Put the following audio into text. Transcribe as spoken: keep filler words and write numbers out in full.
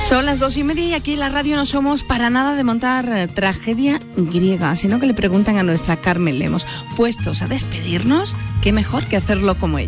Son las dos y media y aquí en la radio no somos para nada de montar eh, tragedia griega, sino que le preguntan a nuestra Carmen Lemos, puestos a despedirnos, qué mejor que hacerlo como ella.